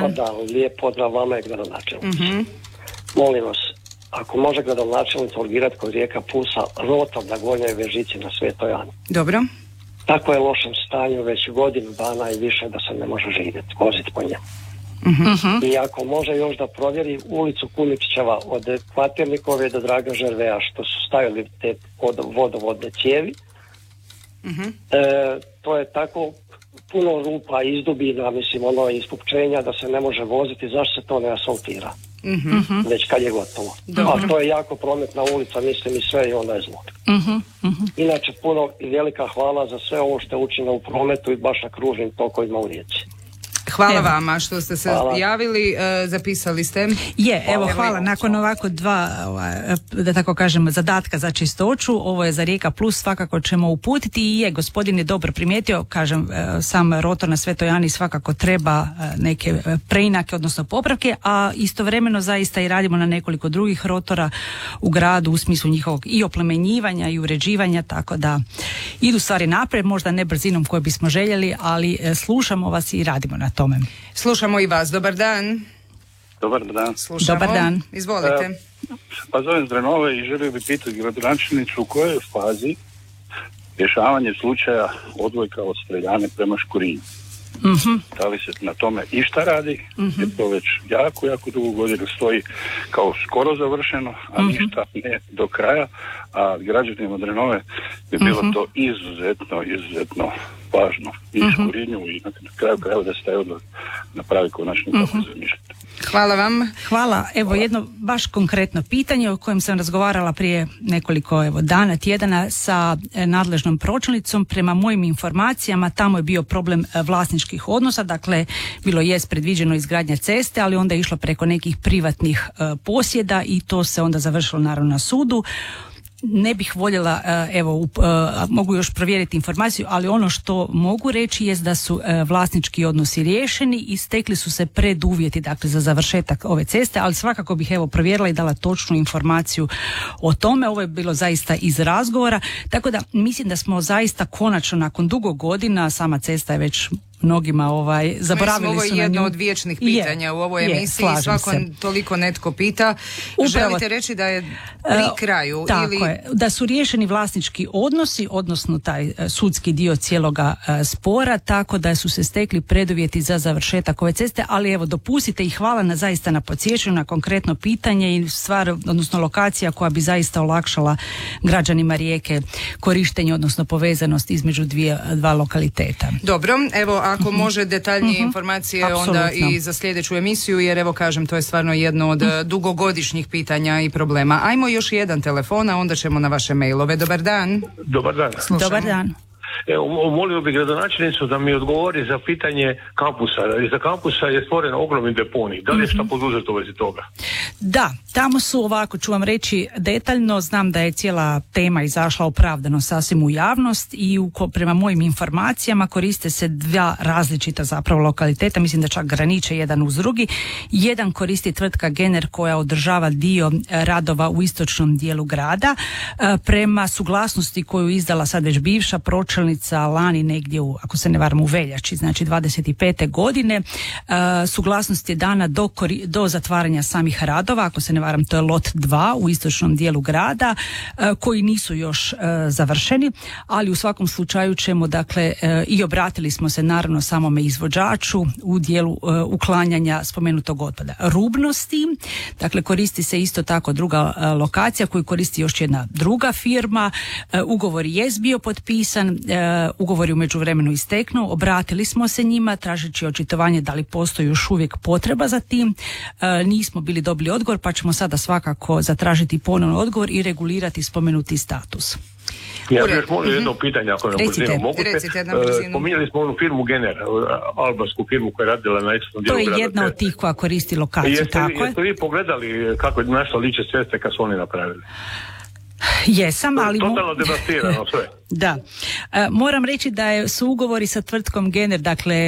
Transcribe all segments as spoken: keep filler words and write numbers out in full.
dan. Da, lijep pozdrav vama je gradonačelnik. Mm-hmm. Molim vas, ako može gradonačelnik urgirati kod rijeka Pusa rotor na Gornjoj Vežici na Svetoj Ani. Dobro. Tako je lošem stanju već godinu dana i više da se ne može živjeti, voziti po njemu. Mm-hmm. I ako može još da provjeri ulicu Kuničićeva od Kvaternikove do Draga Žerveja što su stavili te vodovodne cijevi, mm-hmm. e, to je tako puno rupa, izdubina, mislim ono ispupčenja da se ne može voziti, zašto se to ne asfaltira? Mm-hmm. Već kad je gotovo. Dobro. A to je jako prometna ulica, mislim i sve i onda je zlo. Mm-hmm. Mm-hmm. Inače puno i velika hvala za sve ovo što je učinjeno u prometu i baš na kružnim tokovima u Rijeci. Hvala Evo. vama što ste se Hvala. javili, e, zapisali ste. Je, evo Hvala. hvala. Nakon ovako dva, da tako kažem, zadatka za čistoću, ovo je za Rijeka Plus, svakako ćemo uputiti i je, gospodin je dobro primijetio, kažem, sam rotor na Svetoj Ani svakako treba neke preinake, odnosno popravke, a istovremeno zaista i radimo na nekoliko drugih rotora u gradu u smislu njihovog i oplemenjivanja i uređivanja, tako da idu stvari naprijed, možda ne brzinom koju bismo željeli, ali slušamo vas i radimo na tome. Slušamo i vas. Dobar dan. Dobar dan. Slušamo. Dobar dan. Izvolite. E, pa zovem Drenove i želio bih pitati gradonačelnicu u kojoj je fazi rješavanje slučaja odvojka od Streljane prema Škurinju. Mm-hmm. Da li se na tome išta radi, mm-hmm. jer to već jako, jako dugo godina stoji kao skoro završeno, a mm-hmm. ništa ne do kraja, a građanima Drenove je bilo mm-hmm. to izuzetno, izuzetno važno i mm-hmm. Škurinju i na kraju krajeva da se taj odvoj napravi konačno kako mm-hmm. zamišljate. Hvala vam. Hvala. Evo Hvala. Jedno baš konkretno pitanje o kojem sam razgovarala prije nekoliko evo, dana, tjedana sa nadležnom pročelnicom. Prema mojim informacijama tamo je bio problem vlasničkih odnosa, dakle bilo je predviđeno izgradnja ceste, ali onda je išlo preko nekih privatnih uh, posjeda i to se onda završilo naravno na sudu. Ne bih voljela, evo, uh, mogu još provjeriti informaciju, ali ono što mogu reći jest da su uh, vlasnički odnosi riješeni i stekli su se preduvjeti, dakle, za završetak ove ceste, ali svakako bih, evo, provjerila i dala točnu informaciju o tome. Ovo je bilo zaista iz razgovora, tako da mislim da smo zaista konačno nakon dugo godina, sama cesta je već mnogima ovaj, zaboravili Mislim, ovo je su na jedno nju. od vječnih pitanja je, u ovoj je, emisiji, svako toliko netko pita. Upravo, želite reći da je pri kraju? Uh, tako ili... je, da su riješeni vlasnički odnosi, odnosno taj uh, sudski dio cijeloga uh, spora, tako da su se stekli preduvjeti za završetak ove ceste, ali evo dopustite i hvala na zaista na podsjećanju, na konkretno pitanje i stvar, odnosno lokacija koja bi zaista olakšala građanima Rijeke korištenje, odnosno povezanost između dvije, dva lokaliteta. Dobro, evo ako mm-hmm. može detaljnije mm-hmm. informacije Apsolutno. Onda i za sljedeću emisiju, jer evo kažem, to je stvarno jedno od mm-hmm. dugogodišnjih pitanja i problema. Ajmo još jedan telefon, a onda ćemo na vaše mailove. Dobar dan. Dobar dan. Slušamo. Dobar dan. Evo, molio bih gradonačelnicu da mi odgovori za pitanje kampusa. Iza kampusa je stvoren ogromni deponij. Da li je šta poduzeto u vezi toga? Da, tamo su, ovako ću vam reći detaljno, znam da je cijela tema izašla opravdano sasvim u javnost i u, prema mojim informacijama koriste se dva različita zapravo lokaliteta, mislim da čak graniče jedan uz drugi. Jedan koristi tvrtka Gener koja održava dio radova u istočnom dijelu grada. Prema suglasnosti koju izdala sad već bivša pročelnica lani negdje u, ako se ne varam, u veljači, znači dvadeset pete godine, uh, suglasnost je dana do, kori, do zatvaranja samih radova, ako se ne varam to je lot dva u istočnom dijelu grada, uh, koji nisu još uh, završeni, ali u svakom slučaju ćemo, dakle, uh, i obratili smo se naravno samome izvođaču u dijelu uh, uklanjanja spomenutog otpada. Rubnosti, dakle koristi se isto tako druga uh, lokacija koju koristi još jedna druga firma, uh, ugovor jest bio potpisan, uh, ugovor je u međuvremenu isteknuo, obratili smo se njima tražeći očitovanje da li postoji još uvijek potreba za tim, uh, nismo bili dobili odgovor, pa ćemo sada svakako zatražiti ponovno odgovor i regulirati spomenuti status. Ja bih još molio jedno pitanje, ako nam brzinu mogu. Spominjali smo onu firmu Gener, albansku firmu koja je radila na istočnom dijelu grada. To je jedna od tih koja koristi lokaciju, jeste, tako je. Jeste vi pogledali kako je našla liče ceste kad su oni napravili? Jesam, ali... Totalno devastirano sve. Da. E, moram reći da je, su ugovori sa tvrtkom Gener, dakle,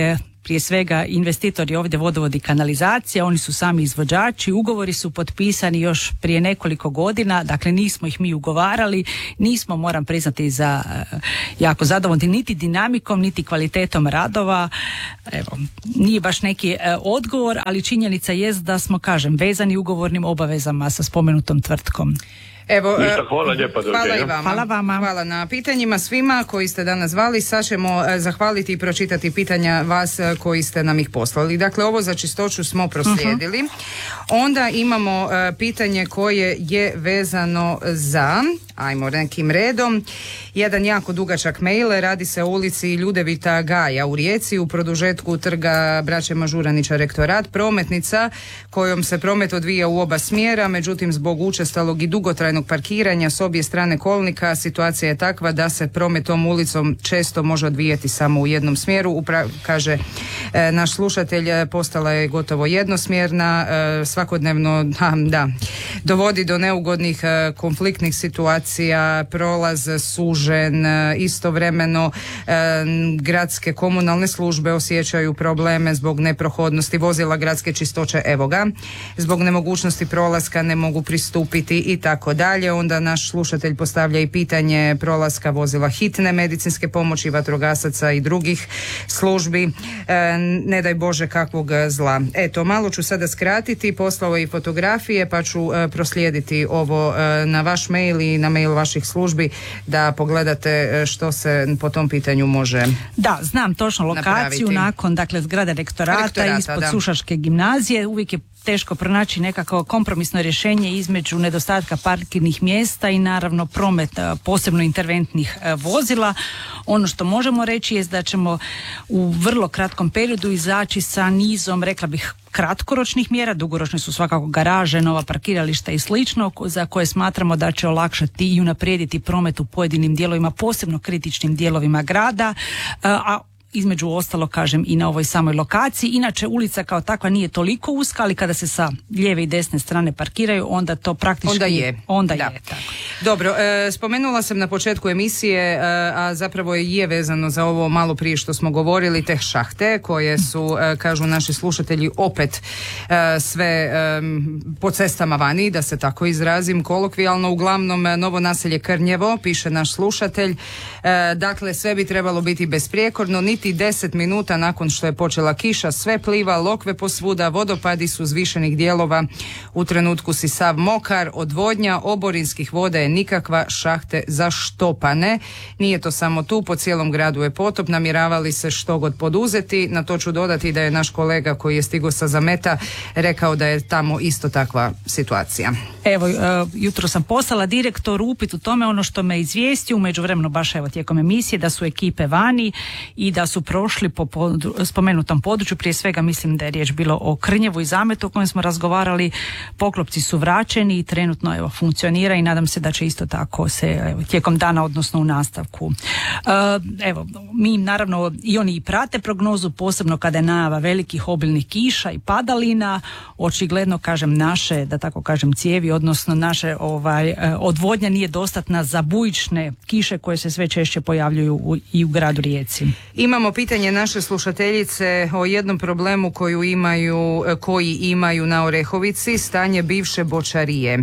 prije svega investitori ovdje vodovod i kanalizacija, oni su sami izvođači, ugovori su potpisani još prije nekoliko godina, dakle nismo ih mi ugovarali, nismo, moram priznati, za jako zadovoljni niti dinamikom, niti kvalitetom radova. Evo, nije baš neki e, odgovor, ali činjenica jest da smo, kažem, vezani ugovornim obavezama sa spomenutom tvrtkom. Evo, Ništa, hvala lijepa, hvala i vama. Hvala vama. Hvala na pitanjima svima koji ste danas zvali. Sad ćemo zahvaliti i pročitati pitanja vas koji ste nam ih poslali. Dakle, ovo za čistoću smo proslijedili. Uh-huh. Onda imamo uh, pitanje koje je vezano za, ajmo nekim redom, jedan jako dugačak mail, radi se o ulici Ljudevita Gaja u Rijeci, u produžetku trga Braće Mažuranića Rektorat, prometnica kojom se promet odvija u oba smjera, međutim zbog učestalog i dugotrajnog parkiranja s obje strane kolnika situacija je takva da se promet tom ulicom često može odvijati samo u jednom smjeru. Upra- kaže e, naš slušatelj, postala je gotovo jednosmjerna, e, svakodnevno ha, da, dovodi do neugodnih e, konfliktnih situacija, prolaz sužen, e, istovremeno e, gradske komunalne službe osjećaju probleme zbog neprohodnosti vozila gradske čistoće, evo ga, zbog nemogućnosti prolaska ne mogu pristupiti i tako dalje. Onda naš slušatelj postavlja i pitanje prolaska vozila hitne medicinske pomoći, vatrogasaca i drugih službi, e, ne daj Bože kakvog zla. Eto, malo ću sada skratiti, poslao i fotografije pa ću e, proslijediti ovo e, na vaš mail i na mail vaših službi da pogledate što se po tom pitanju može. Da, znam točno lokaciju napraviti. Nakon, dakle, zgrade rektorata, rektorata ispod da. Sušačke gimnazije. Uvijek je teško pronaći nekako kompromisno rješenje između nedostatka parkirnih mjesta i naravno promet posebno interventnih vozila. Ono što možemo reći je da ćemo u vrlo kratkom periodu izaći sa nizom, rekla bih, kratkoročnih mjera. Dugoročne su svakako garaže, nova parkirališta i slično, za koje smatramo da će olakšati i unaprijediti promet u pojedinim dijelovima, posebno kritičnim dijelovima grada, a između ostalo, kažem, i na ovoj samoj lokaciji. Inače, ulica kao takva nije toliko uska, ali kada se sa lijeve i desne strane parkiraju, onda to praktički... Onda je. Onda da. je, tako. Dobro, e, spomenula sam na početku emisije, e, a zapravo je vezano za ovo malo prije što smo govorili, te šahte koje su, e, kažu naši slušatelji, opet e, sve e, po cestama vani, da se tako izrazim kolokvijalno, uglavnom novo naselje Krnjevo, piše naš slušatelj. E, dakle, sve bi trebalo biti besprijekorno, niti deset minuta nakon što je počela kiša, sve pliva, lokve posvuda, vodopadi su zvišenih dijelova, u trenutku si sav mokar, odvodnja oborinskih voda je nikakva, šahte zaštopane. Nije to samo tu, po cijelom gradu je potop, namjeravali se što god poduzeti. Na to ću dodati da je naš kolega koji je stigao sa Zameta rekao da je tamo isto takva situacija. Evo, uh, jutro sam poslala direktoru upit u tome, ono što me izvijestio, u međuvremenu baš evo tijekom emisije, da su ekipe vani i da su prošli po podru, spomenutom području, prije svega mislim da je riječ bilo o Krnjevu i Zametu o kojem smo razgovarali. Poklopci su vraćeni i trenutno evo funkcionira i nadam se da će isto tako se evo, tijekom dana, odnosno u nastavku. E, evo, mi naravno i oni i prate prognozu, posebno kada je najava velikih obilnih kiša i padalina. Očigledno, kažem, naše, da tako kažem, cijevi, odnosno naše ovaj, odvodnja nije dostatna za bujične kiše koje se sve češće pojavljuju u, i u gradu Rijeci. Imamo pitanje naše slušateljice o jednom problemu koju imaju, koji imaju na Orehovici, stanje bivše bočarije.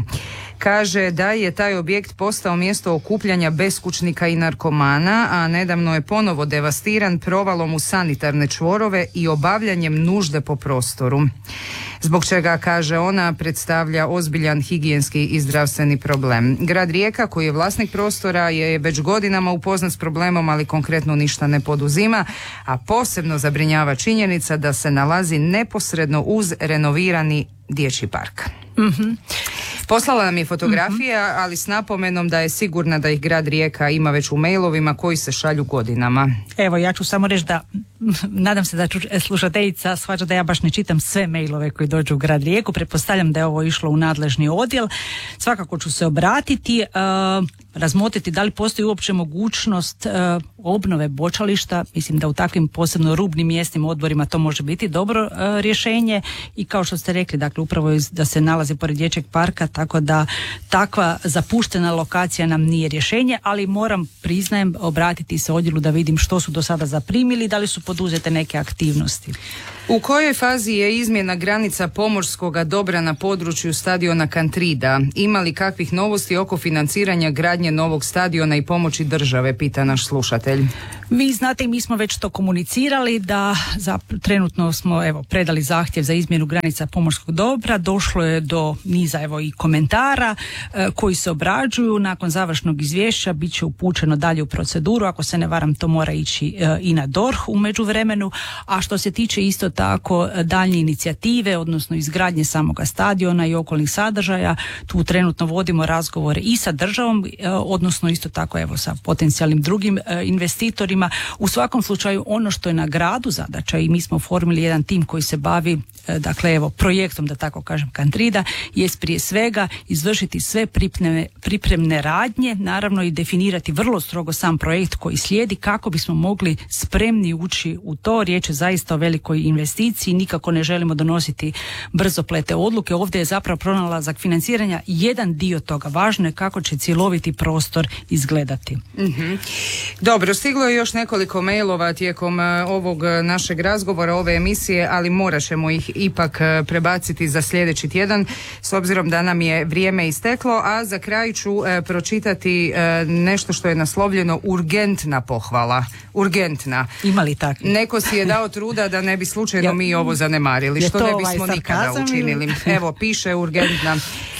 Kaže da je taj objekt postao mjesto okupljanja beskućnika i narkomana, a nedavno je ponovo devastiran provalom u sanitarne čvorove i obavljanjem nužde po prostoru. Zbog čega, kaže ona, predstavlja ozbiljan higijenski i zdravstveni problem. Grad Rijeka, koji je vlasnik prostora, je već godinama upoznat s problemom, ali konkretno ništa ne poduzima, a posebno zabrinjava činjenica da se nalazi neposredno uz renovirani dječji park. Mhm. Poslala nam je fotografije, mm-hmm. ali s napomenom da je sigurna da ih grad Rijeka ima već u mailovima koji se šalju godinama. Evo, ja ću samo reći da nadam se da ću slušateljica shvaća da ja baš ne čitam sve mailove koji dođu u grad Rijeku. Pretpostavljam da je ovo išlo u nadležni odjel. Svakako ću se obratiti, uh, razmotriti da li postoji uopće mogućnost uh, obnove bočališta. Mislim da u takvim posebno rubnim mjesnim odborima to može biti dobro uh, rješenje i kao što ste rekli, dakle upravo da se nalazi pored dječjeg parka, tako da takva zapuštena lokacija nam nije rješenje, ali moram, priznajem, obratiti se odjelu da vidim što su do sada zaprimili, da li su poduzete neke aktivnosti. U kojoj fazi je izmjena granica pomorskoga dobra na području stadiona Kantrida? Ima li kakvih novosti oko financiranja gradnje novog stadiona i pomoći države, pita naš slušatelj. Vi znate, mi smo već to komunicirali da za, trenutno smo evo predali zahtjev za izmjenu granica pomorskog dobra, došlo je do niza evo i komentara e, koji se obrađuju. Nakon završnog izvješća bit će upućeno dalje u proceduru, ako se ne varam to mora ići e, i na D O R H u međuvremenu, a što se tiče isto tako daljnje inicijative, odnosno izgradnje samoga stadiona i okolnih sadržaja, tu trenutno vodimo razgovore i sa državom, e, odnosno isto tako evo sa potencijalnim drugim e, investitorima. U svakom slučaju ono što je na gradu zadaća, i mi smo formili jedan tim koji se bavi dakle evo projektom, da tako kažem, Kantrida, jest prije svega izvršiti sve pripremne, pripremne radnje, naravno i definirati vrlo strogo sam projekt koji slijedi kako bismo mogli spremni ući u to. Riječ je zaista o velikoj investiciji, nikako ne želimo donositi brzoplete odluke. Ovdje je zapravo pronalazak financiranja jedan dio toga. Važno je kako će cjeloviti prostor izgledati. Mm-hmm. Dobro, stiglo je još nekoliko mailova tijekom uh, ovog našeg razgovora, ove emisije, ali morat ćemo ih ipak uh, prebaciti za sljedeći tjedan s obzirom da nam je vrijeme isteklo, a za kraj ću uh, pročitati uh, nešto što je naslovljeno urgentna pohvala. Urgentna. Ima li takvi? Neko si je dao truda da ne bi slučajno ja, mi ovo zanemarili, što ne bismo ovaj nikada učinili. Evo, piše urgentna.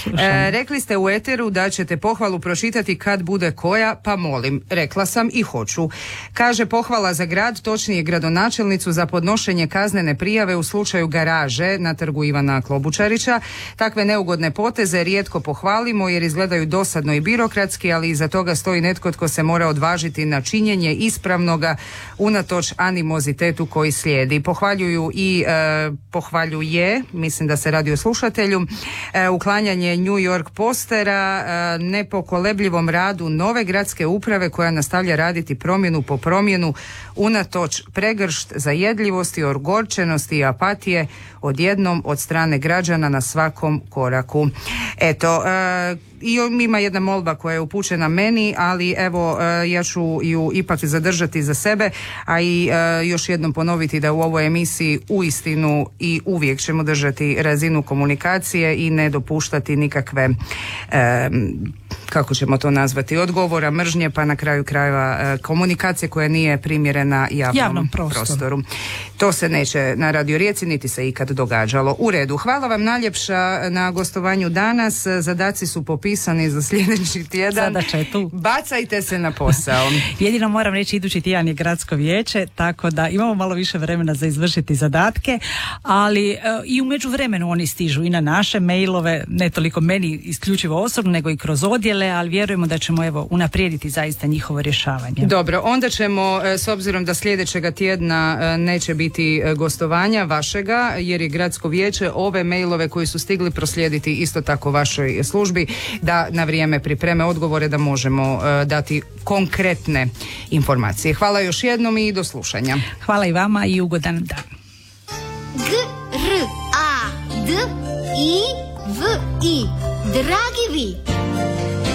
E, rekli ste u eteru da ćete pohvalu pročitati kad bude koja, pa molim. Rekla sam i hoću. Kaže pohvala za grad, točnije gradonačelnicu za podnošenje kaznene prijave u slučaju garaže na trgu Ivana Klobučarića. Takve neugodne poteze rijetko pohvalimo jer izgledaju dosadno i birokratski, ali iza toga stoji netko tko se mora odvažiti na činjenje ispravnoga unatoč animozitetu koji slijedi. Pohvaljuju i e, pohvaljuje, mislim da se radi o slušatelju, e, uklanjanje New York postera, e, nepokolebljivom radu nove gradske uprave koja nastavlja raditi promjenu po promjenu unatoč pregršt zajedljivosti, ogorčenosti i apatije odjednom od strane građana na svakom koraku. Eto, e, i ima jedna molba koja je upućena meni, ali evo ja ću ju ipak zadržati za sebe, a i još jednom ponoviti da u ovoj emisiji uistinu i uvijek ćemo držati razinu komunikacije i ne dopuštati nikakve kako ćemo to nazvati, odgovora, mržnje, pa na kraju krajeva komunikacije koja nije primjerena javnom, javnom prostoru. prostoru. To se neće na Radio Rijeci niti se ikad događalo. U redu, hvala vam najljepša na gostovanju danas. Zadaci su popisani za sljedeći tjedan. Zadaća je tu. Bacajte se na posao. Jedino moram reći, idući tjedan je gradsko vijeće, tako da imamo malo više vremena za izvršiti zadatke, ali uh, i u međuvremenu oni stižu i na naše mailove, ne toliko meni isključivo osobno, nego i kroz odjele, ali vjerujemo da ćemo evo unaprijediti zaista njihovo rješavanje. Dobro, onda ćemo, s obzirom da sljedećega tjedna neće biti gostovanja vašega, jer je gradsko vijeće, ove mailove koji su stigli proslijediti isto tako vašoj službi, da na vrijeme pripreme odgovore da možemo uh, dati konkretne informacije. Hvala još jednom i do slušanja. Hvala i vama i ugodan dan. G, R, A, D, I, V, I. Dragi vi.